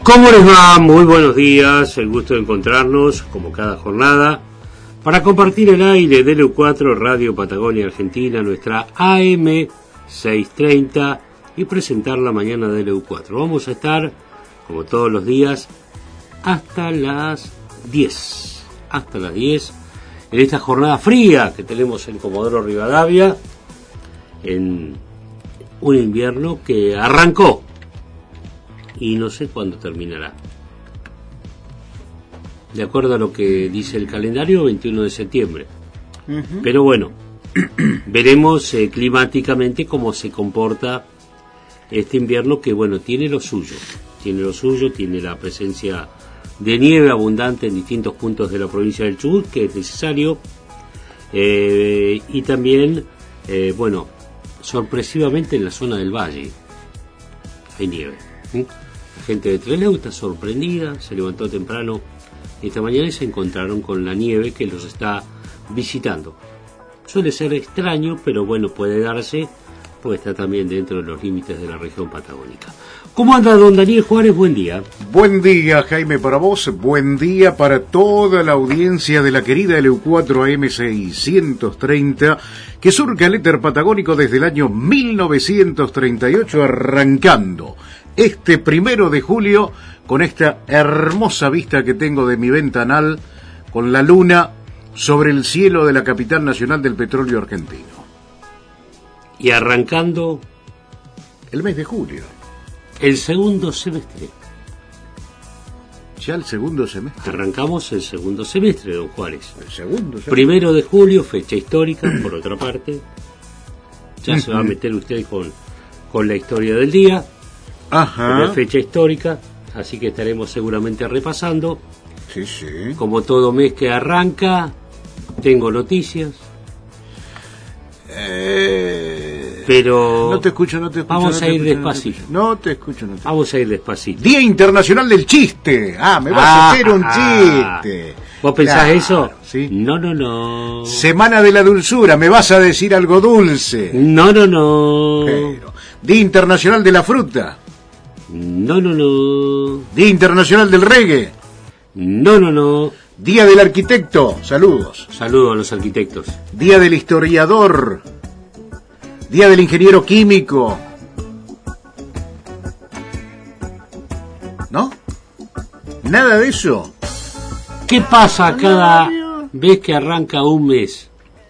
¿Cómo les va? Muy buenos días, el gusto de encontrarnos, como cada jornada, para compartir el aire de LU4 Radio Patagonia Argentina, nuestra AM 630, y presentar la mañana de LU4. Vamos a estar, como todos los días, hasta las 10, en esta jornada fría que tenemos en Comodoro Rivadavia, en un invierno que arrancó y no sé cuándo terminará. De acuerdo a lo que dice el calendario, 21 de septiembre. Pero bueno, veremos climáticamente cómo se comporta este invierno, que bueno, tiene lo suyo, tiene la presencia de nieve abundante en distintos puntos de la provincia del Chubut, que es necesario, y también, bueno, sorpresivamente en la zona del valle hay nieve. La gente de Trelew está sorprendida, se levantó temprano esta mañana y se encontraron con la nieve que los está visitando. Suele ser extraño, pero bueno, puede darse, pues está también dentro de los límites de la región patagónica. ¿Cómo anda don Daniel Juárez? Buen día. Buen día, Jaime, para vos. Buen día para toda la audiencia de la querida LU4 AM 630, que surca el éter patagónico desde el año 1938, arrancando este 1 de julio con esta hermosa vista que tengo de mi ventanal, con la luna sobre el cielo de la capital nacional del petróleo argentino. Y arrancando el mes de julio. El segundo semestre. Ya el segundo semestre. Arrancamos el segundo semestre, don Juárez. El segundo semestre. 1 de julio, fecha histórica, por otra parte. Ya se va a meter usted con la historia del día. Ajá. Fecha histórica, así que estaremos seguramente repasando. Sí, sí. Como todo mes que arranca, tengo noticias. Pero no te escucho. Vamos a ir despacito. No te escucho. Vamos a ir despacito. Día Internacional del Chiste. Me vas a hacer un chiste. ¿Vos pensás eso? ¿Sí? No. Semana de la Dulzura. ¿Me vas a decir algo dulce? No. Pero, Día Internacional de la Fruta. No. Día Internacional del Reggae. No. Día del Arquitecto. Saludos. Saludos a los arquitectos. Día del Historiador. Día del Ingeniero Químico. ¿No? Nada de eso. ¿Qué pasa cada vez que arranca un mes?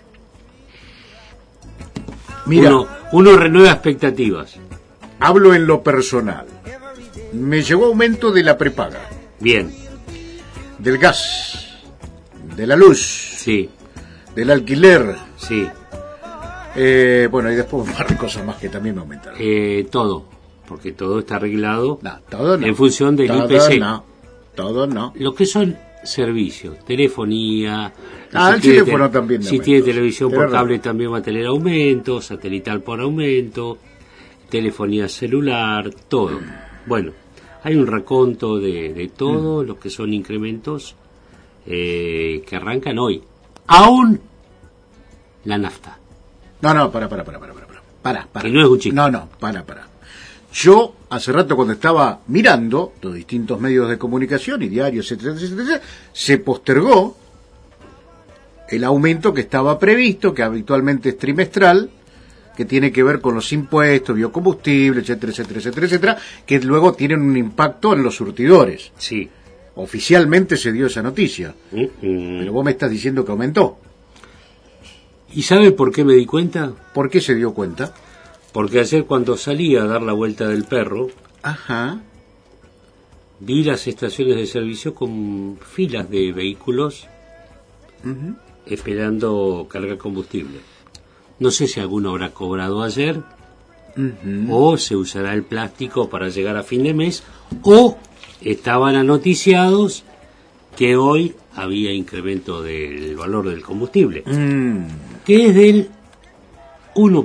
Mira, uno renueva expectativas. Hablo en lo personal. Me llegó aumento de la prepaga. Bien. Del gas. De la luz. Sí. Del alquiler. Sí. Bueno, y después un par de cosas más que también me aumentaron. Todo. Porque todo está arreglado. No, todo no. En función del todo IPC. Todo no. Lo que son servicios, telefonía. El teléfono también. Si tiene televisión por cable también va a tener aumento, satelital por aumento, telefonía celular, todo. Bueno, hay un raconto de todo lo que son incrementos que arrancan hoy. Aún la nafta. No, para. Que no es un chiste. No, para. Yo, hace rato cuando estaba mirando los distintos medios de comunicación y diarios, etcétera, se postergó el aumento que estaba previsto, que habitualmente es trimestral, que tiene que ver con los impuestos, biocombustibles, etcétera, que luego tienen un impacto en los surtidores. Sí. Oficialmente se dio esa noticia. Pero vos me estás diciendo que aumentó. ¿Y sabe por qué me di cuenta? ¿Por qué se dio cuenta? Porque ayer cuando salí a dar la vuelta del perro, vi las estaciones de servicio con filas de vehículos esperando cargar combustible. No sé si alguno habrá cobrado ayer, o se usará el plástico para llegar a fin de mes, o estaban anoticiados que hoy había incremento del valor del combustible, que es del 1%.